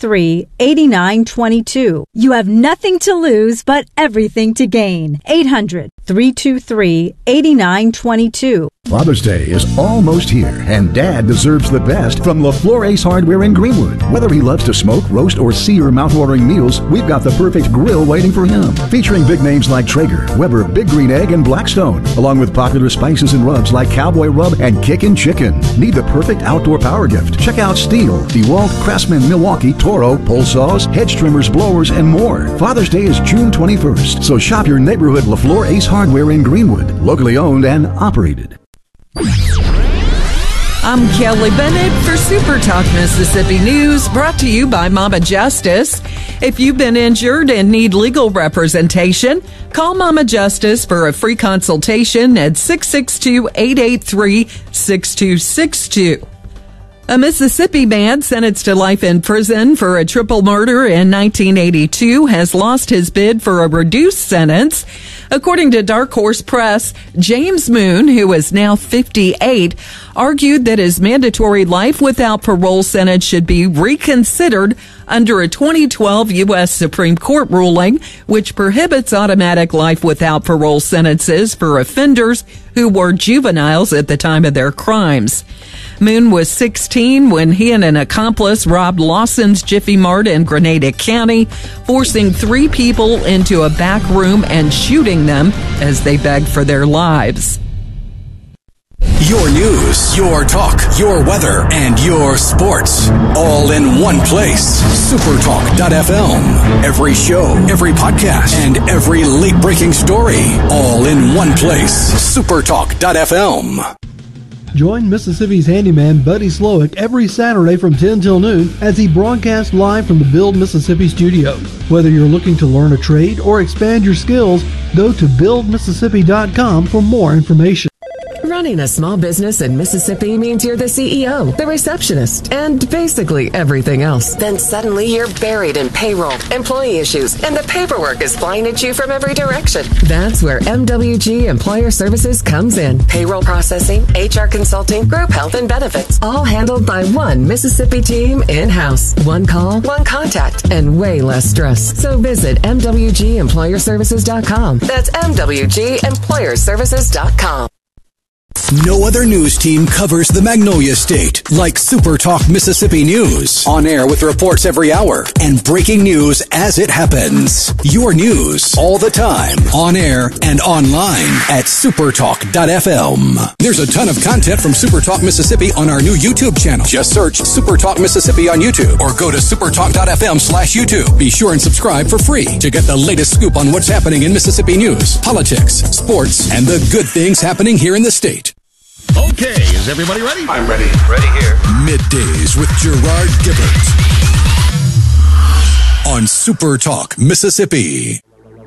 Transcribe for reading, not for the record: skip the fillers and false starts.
323-8922. You have nothing to lose but everything to gain. 800-323-8922. Father's Day is almost here, and Dad deserves the best from LaFleur Ace Hardware in Greenwood. Whether he loves to smoke, roast, or sear mouth-watering meals, we've got the perfect grill waiting for him. Featuring big names like Traeger, Weber, Big Green Egg, and Blackstone, along with popular spices and rubs like Cowboy Rub and Kickin' Chicken. Need the perfect outdoor power gift? Check out Stihl, DeWalt, Craftsman, Milwaukee, Toro, pole saws, hedge trimmers, blowers, and more. Father's Day is June 21st, so shop your neighborhood LaFleur Ace Hardware in Greenwood. Locally owned and operated. I'm Kelly Bennett for Super Talk Mississippi News, brought to you by Mama Justice. If you've been injured and need legal representation, call Mama Justice for a free consultation at 662-883-6262. A Mississippi man sentenced to life in prison for a triple murder in 1982 has lost his bid for a reduced sentence. According to Dark Horse Press, James Moon, who is now 58, argued that his mandatory life without parole sentence should be reconsidered under a 2012 U.S. Supreme Court ruling, which prohibits automatic life without parole sentences for offenders who were juveniles at the time of their crimes. Moon was 16 when he and an accomplice robbed Lawson's Jiffy Mart in Grenada County, forcing 3 people into a back room and shooting them as they begged for their lives. Your news, your talk, your weather, and your sports. All in one place. Supertalk.fm. Every show, every podcast, and every late-breaking story. All in one place. Supertalk.fm. Join Mississippi's handyman Buddy Slowick every Saturday from 10 till noon as he broadcasts live from the Build Mississippi studio. Whether you're looking to learn a trade or expand your skills, go to buildmississippi.com for more information. Running a small business in Mississippi means you're the CEO, the receptionist, and basically everything else. Then suddenly you're buried in payroll, employee issues, and the paperwork is flying at you from every direction. That's where MWG Employer Services comes in. Payroll processing, HR consulting, group health and benefits, all handled by one Mississippi team in-house. One call, one contact, and way less stress. So visit MWGEmployerServices.com. That's MWGEmployerServices.com. No other news team covers the Magnolia State like Super Talk Mississippi News. On air with reports every hour and breaking news as it happens. Your news all the time. On air and online at supertalk.fm. There's a ton of content from Super Talk Mississippi on our new YouTube channel. Just search Super Talk Mississippi on YouTube or go to supertalk.fm/YouTube. Be sure and subscribe for free to get the latest scoop on what's happening in Mississippi news, politics, sports, and the good things happening here in the state. Okay, is everybody ready? I'm ready. Ready here. Middays with Gerard Gibbert on Super Talk Mississippi.